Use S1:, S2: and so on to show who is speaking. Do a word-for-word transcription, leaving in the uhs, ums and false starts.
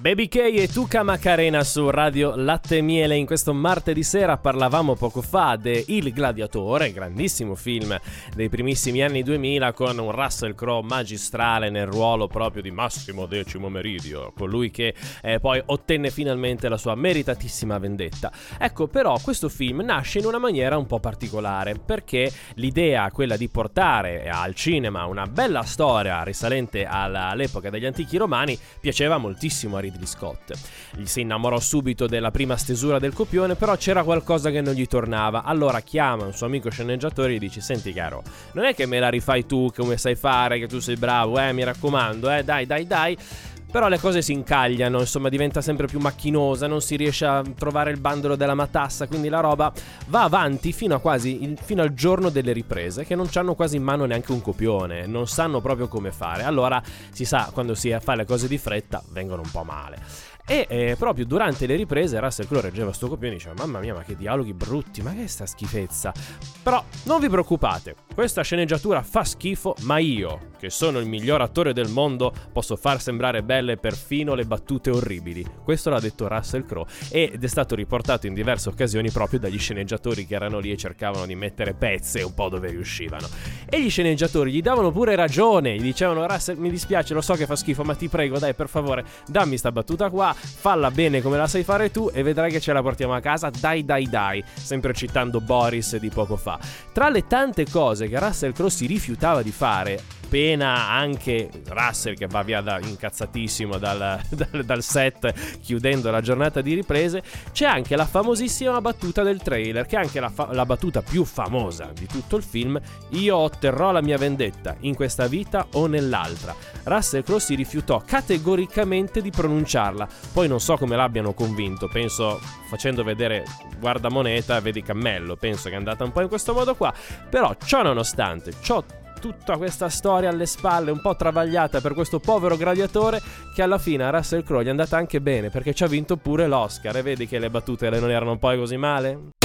S1: Baby K e Tuca Macarena su Radio Latte e Miele. In questo martedì sera parlavamo poco fa de Il Gladiatore, grandissimo film dei primissimi anni duemila con un Russell Crowe magistrale nel ruolo proprio di Massimo Decimo Meridio, colui che eh, poi ottenne finalmente la sua meritatissima vendetta. Ecco, però questo film nasce in una maniera un po' particolare, perché l'idea, quella di portare al cinema una bella storia risalente alla, all'epoca degli antichi romani, piaceva moltissimo a Ridley Scott. Gli si innamorò subito della prima stesura del copione, però c'era qualcosa che non gli tornava. Allora chiama un suo amico sceneggiatore e gli dice: senti caro, non è che me la rifai tu, come sai fare, che tu sei bravo, eh, mi raccomando, eh, dai dai dai. Però le cose si incagliano, insomma diventa sempre più macchinosa, non si riesce a trovare il bandolo della matassa, quindi la roba va avanti fino a quasi il, fino al giorno delle riprese, che non hanno quasi in mano neanche un copione, non sanno proprio come fare. Allora si sa, quando si fa le cose di fretta vengono un po' male. E eh, proprio durante le riprese Russell Crowe reggeva sto copione e diceva: mamma mia, ma che dialoghi brutti, ma che è sta schifezza. Però non vi preoccupate, questa sceneggiatura fa schifo, ma io, che sono il miglior attore del mondo, posso far sembrare belle perfino le battute orribili. Questo l'ha detto Russell Crowe ed è stato riportato in diverse occasioni proprio dagli sceneggiatori che erano lì e cercavano di mettere pezze un po' dove riuscivano. E gli sceneggiatori gli davano pure ragione, gli dicevano: Russell, mi dispiace, lo so che fa schifo, ma ti prego, dai, per favore, dammi sta battuta qua, falla bene come la sai fare tu e vedrai che ce la portiamo a casa, dai dai dai, sempre citando Boris di poco fa. Tra le tante cose che Russell Crowe si rifiutava di fare, pena anche Russell che va via da, incazzatissimo dal, dal, dal set chiudendo la giornata di riprese, c'è anche la famosissima battuta del trailer, che è anche la, fa- la battuta più famosa di tutto il film: io otterrò la mia vendetta in questa vita o nell'altra. Russell Crowe si rifiutò categoricamente di pronunciarla, poi non so come l'abbiano convinto, penso facendo vedere guarda moneta vedi cammello, penso che è andata un po' in questo modo qua. Però ciò nonostante, ciò tutta questa storia alle spalle un po' travagliata per questo povero gladiatore, che alla fine a Russell Crowe gli è andata anche bene, perché ci ha vinto pure l'Oscar, e vedi che le battute non erano poi così male.